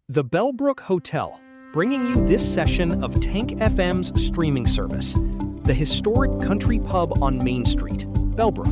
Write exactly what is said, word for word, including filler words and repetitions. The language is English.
The Bellbrook Hotel, bringing you this session of Tank F M's streaming service, the historic country pub on Main Street, Bellbrook.